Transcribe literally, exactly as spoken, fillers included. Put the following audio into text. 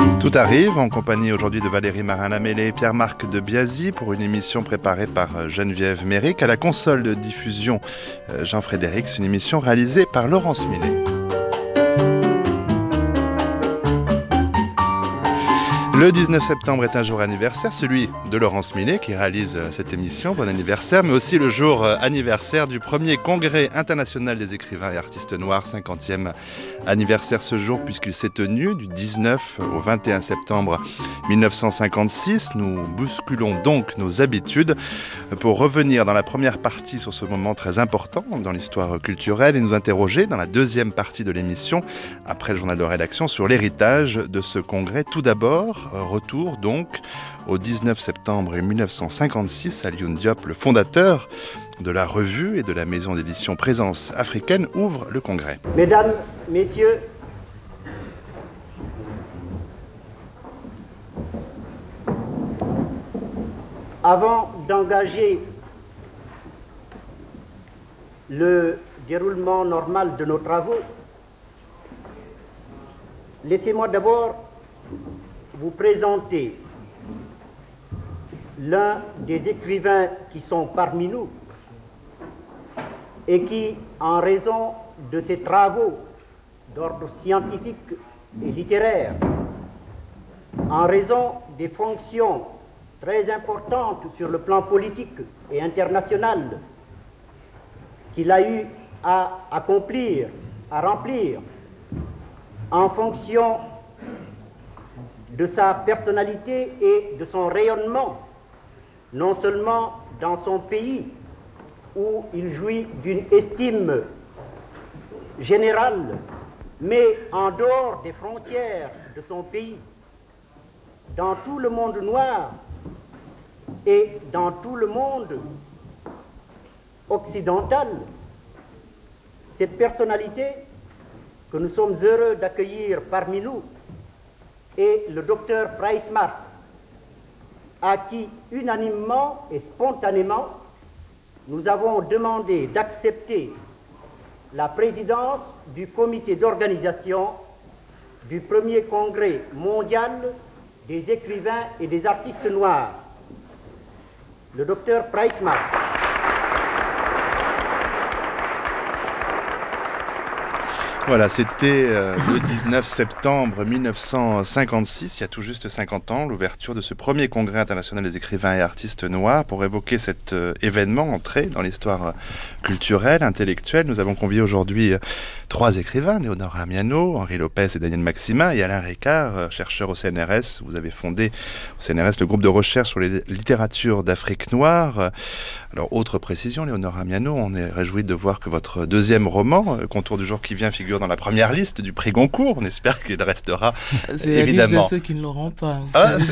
Tout arrive en compagnie aujourd'hui de Valérie Marin-Lamellé et Pierre-Marc de Biasi pour une émission préparée par Geneviève Méric. À la console de diffusion, Jean-Frédéric, c'est une émission réalisée par Laurence Millet. Le dix-neuf septembre est un jour anniversaire, celui de Laurence Millet qui réalise cette émission. Bon anniversaire, mais aussi le jour anniversaire du premier congrès international des écrivains et artistes noirs, cinquantième anniversaire ce jour puisqu'il s'est tenu du dix-neuf au vingt et un septembre mille neuf cent cinquante-six. Nous bousculons donc nos habitudes pour revenir dans la première partie sur ce moment très important dans l'histoire culturelle et nous interroger dans la deuxième partie de l'émission, après le journal de rédaction, sur l'héritage de ce congrès. Tout d'abord, retour donc au dix-neuf septembre mille neuf cent cinquante-six, Alioune Diop, le fondateur de la revue et de la maison d'édition Présence africaine, ouvre le congrès. Mesdames, Messieurs, avant d'engager le déroulement normal de nos travaux, laissez-moi d'abord vous présenter l'un des écrivains qui sont parmi nous et qui, en raison de ses travaux d'ordre scientifique et littéraire, en raison des fonctions très importantes sur le plan politique et international qu'il a eu à accomplir, à remplir, en fonction de sa personnalité et de son rayonnement, non seulement dans son pays, où il jouit d'une estime générale, mais en dehors des frontières de son pays, dans tout le monde noir et dans tout le monde occidental. Cette personnalité que nous sommes heureux d'accueillir parmi nous est le docteur Price-Mars, à qui unanimement et spontanément nous avons demandé d'accepter la présidence du comité d'organisation du premier congrès mondial des écrivains et des artistes noirs. Le docteur Price-Mars. Voilà, c'était euh, le dix-neuf septembre mille neuf cent cinquante-six, il y a tout juste cinquante ans, l'ouverture de ce premier congrès international des écrivains et artistes noirs. Pour évoquer cet euh, événement entré dans l'histoire euh, culturelle, intellectuelle, nous avons convié aujourd'hui euh, trois écrivains, Léonore Amiano, Henri Lopez et Daniel Maximin, et Alain Ricard, euh, chercheur au C N R S. Vous avez fondé au C N R S le groupe de recherche sur les littératures d'Afrique noire. Alors, autre précision, Léonore Amiano, on est réjoui de voir que votre deuxième roman, euh, Contour du jour qui vient, figure dans la première liste du prix Goncourt. On espère qu'il restera, c'est évidemment. la liste de ceux qui ne l'auront pas. Ah,